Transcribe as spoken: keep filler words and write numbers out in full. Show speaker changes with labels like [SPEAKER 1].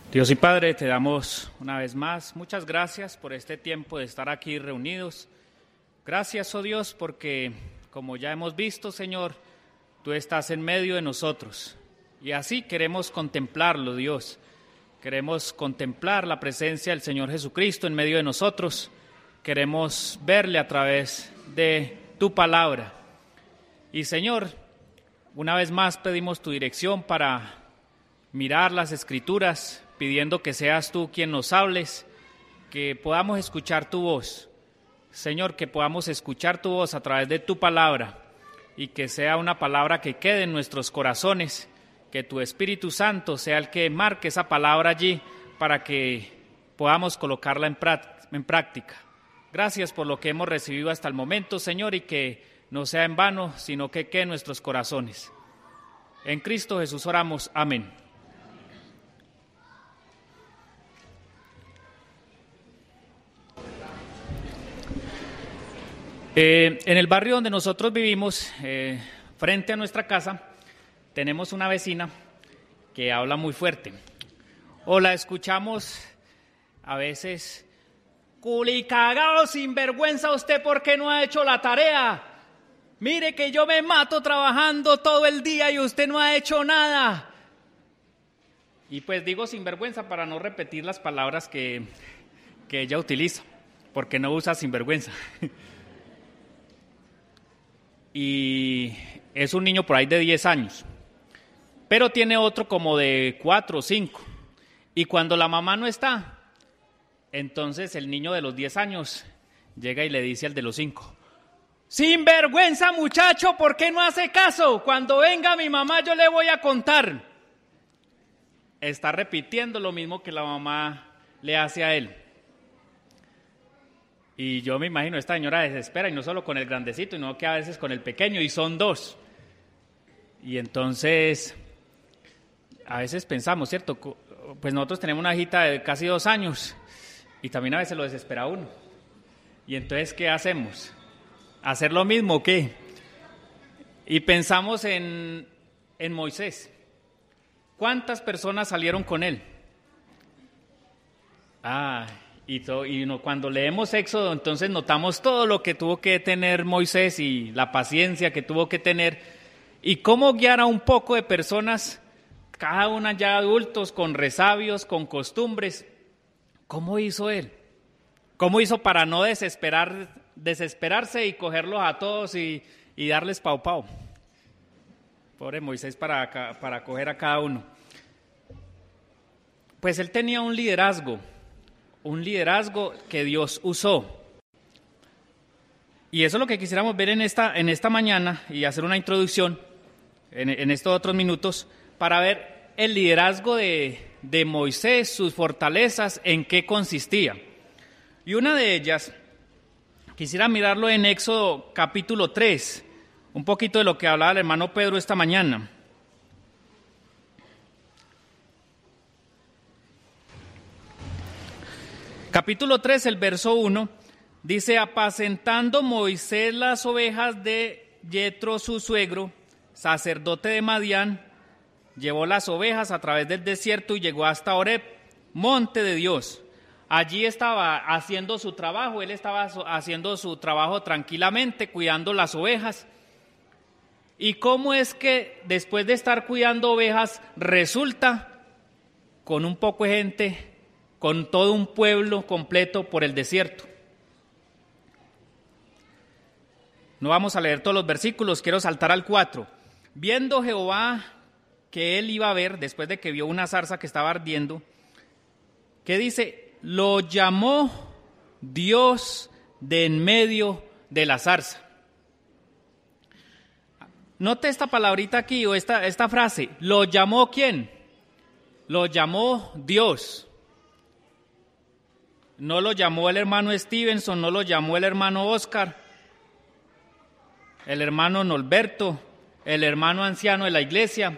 [SPEAKER 1] Dios y Padre, te damos una vez más muchas gracias por este tiempo de estar aquí reunidos. Gracias, oh Dios, porque como ya hemos visto, Señor, tú estás en medio de nosotros y así queremos contemplarlo, Dios. Queremos contemplar la presencia del Señor Jesucristo en medio de nosotros. Queremos verle a través de tu palabra. Y, Señor, una vez más pedimos tu dirección para mirar las Escrituras, pidiendo que seas tú quien nos hables, que podamos escuchar tu voz. Señor, que podamos escuchar tu voz a través de tu palabra y que sea una palabra que quede en nuestros corazones, que tu Espíritu Santo sea el que marque esa palabra allí para que podamos colocarla en práctica. Gracias por lo que hemos recibido hasta el momento, Señor, y que no sea en vano, sino que quede en nuestros corazones. En Cristo Jesús oramos. Amén. Eh, en el barrio donde nosotros vivimos, eh, frente a nuestra casa, tenemos una vecina que habla muy fuerte. O la escuchamos a veces: culicagao, sinvergüenza usted, ¿por qué no ha hecho la tarea? Mire que yo me mato trabajando todo el día y usted no ha hecho nada. Y pues digo sinvergüenza para no repetir las palabras que, que ella utiliza, porque no usa sinvergüenza. Y es un niño por ahí de diez años, pero tiene otro como de cuatro o cinco. Y cuando la mamá no está, entonces el niño de los diez años llega y le dice al de los cinco: ¡sinvergüenza, muchacho! ¿Por qué no hace caso? Cuando venga mi mamá yo le voy a contar. Está repitiendo lo mismo que la mamá le hace a él. Y yo me imagino, esta señora desespera, y no solo con el grandecito, sino que a veces con el pequeño, y son dos. Y entonces, a veces pensamos, ¿cierto? Pues nosotros tenemos una hijita de casi dos años, y también a veces lo desespera uno. Y entonces, ¿qué hacemos? ¿Hacer lo mismo o qué? Y pensamos en, en Moisés. ¿Cuántas personas salieron con él? Ah, y, to, y no, cuando leemos Éxodo, entonces notamos todo lo que tuvo que tener Moisés y la paciencia que tuvo que tener, y cómo guiar a un poco de personas, cada una ya adultos, con resabios, con costumbres. ¿Cómo hizo él? ¿Cómo hizo para no desesperar, desesperarse y cogerlos a todos y, y darles pau pau? Pobre Moisés para, para coger a cada uno. Pues él tenía un liderazgo, un liderazgo que Dios usó. Y eso es lo que quisiéramos ver en esta, en esta mañana, y hacer una introducción en, en estos otros minutos para ver el liderazgo de, de Moisés, sus fortalezas, en qué consistía. Y una de ellas, quisiera mirarlo en Éxodo capítulo tres, un poquito de lo que hablaba el hermano Pedro esta mañana. Capítulo tres, el verso uno, dice: apacentando Moisés las ovejas de Yetro su suegro, sacerdote de Madián, llevó las ovejas a través del desierto y llegó hasta Horeb, monte de Dios. Allí estaba haciendo su trabajo, él estaba haciendo su trabajo tranquilamente, cuidando las ovejas. ¿Y cómo es que después de estar cuidando ovejas, resulta con un poco de gente, con todo un pueblo completo por el desierto? No vamos a leer todos los versículos, quiero saltar al cuatro. Viendo Jehová que él iba a ver, después de que vio una zarza que estaba ardiendo, ¿qué dice? Lo llamó Dios de en medio de la zarza. Note esta palabrita aquí, o esta, esta frase. ¿Lo llamó quién? Lo llamó Dios. No lo llamó el hermano Stevenson, no lo llamó el hermano Oscar, el hermano Norberto, el hermano anciano de la iglesia.